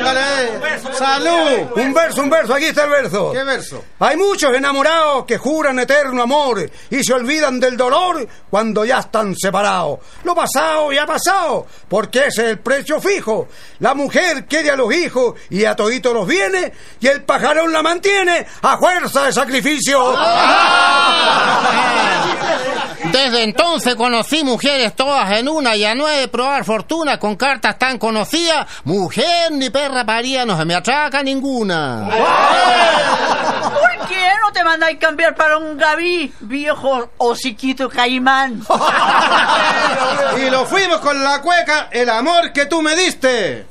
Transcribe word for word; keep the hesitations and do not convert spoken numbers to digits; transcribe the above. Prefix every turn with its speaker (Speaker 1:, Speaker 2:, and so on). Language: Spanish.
Speaker 1: ándale. Salud.
Speaker 2: Un verso, un verso, aquí está el verso.
Speaker 1: ¿Qué verso?
Speaker 2: Hay muchos enamorados que juran eterno amor y se olvidan del dolor cuando ya están separados. Lo pasado ya ha pasado, porque ese es el precio fijo. La mujer quiere a los hijos y a toditos los bienes, y el pajarón la mantiene a fuerza de sacrificio.
Speaker 3: Desde entonces conocí mujeres todas en una, y a no he de probar fortuna con cartas tan conocidas. Mujer ni perra paría, no se me atraca ninguna.
Speaker 4: ¿Por qué no te mandáis cambiar para un Gaví, viejo hociquito caimán?
Speaker 1: Y lo fuimos con la cueca, el amor que tú me diste.